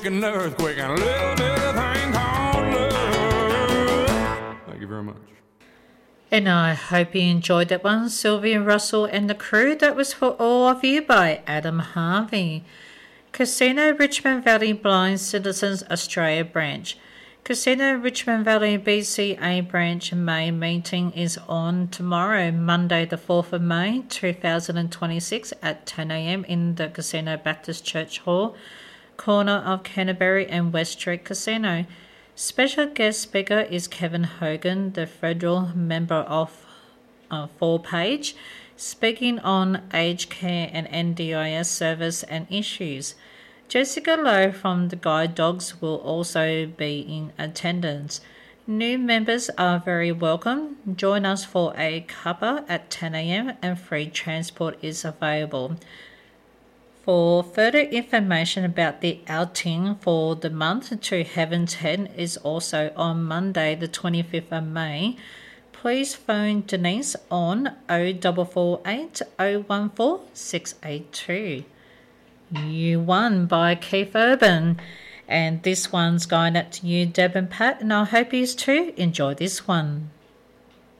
an earthquake and a little bit of thing called love. Thank you very much. And I hope you enjoyed that one, Sylvia Russell and the crew. That was for all of you by Adam Harvey. Casino Richmond Valley Blind Citizens Australia Branch. Casino Richmond Valley BCA Branch May meeting is on tomorrow, Monday the 4th of May 2026 at 10 a.m. in the Casino Baptist Church Hall, corner of Canterbury and West Street Casino. Special guest speaker is Kevin Hogan, the federal member of 4Page, speaking on aged care and NDIS service and issues. Jessica Lowe from the Guide Dogs will also be in attendance. New members are very welcome. Join us for a cuppa at 10 a.m. and free transport is available. For further information about the outing for the month to Heaven's Head is also on Monday the 25th of May. Please phone Denise on 0448 014 682. You Won by Keith Urban. And this one's going out to you, Deb and Pat, and I hope you too enjoy this one.